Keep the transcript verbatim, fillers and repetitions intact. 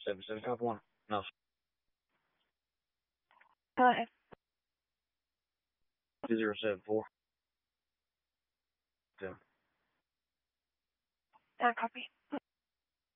seven seven five one. No. Uh, Two zero seven four. uh, copy.